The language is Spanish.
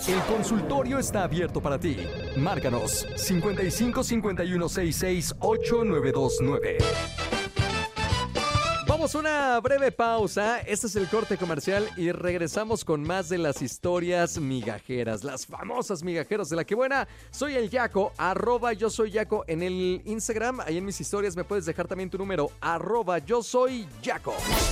El consultorio está abierto para ti. Márcanos 55 51 66 8929. Vamos a una breve pausa. Este es el corte comercial y regresamos con más de las historias migajeras, las famosas migajeras de La Que Buena. Soy el Yaco, @yo soy Yaco en el Instagram. Ahí en mis historias me puedes dejar también tu número, @yo soy Yaco.